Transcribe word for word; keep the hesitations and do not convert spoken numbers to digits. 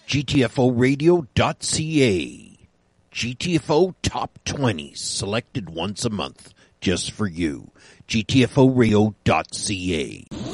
G T F O radio dot C A. G T F O Top twenties, selected once a month, just for you. G T F O radio dot C A.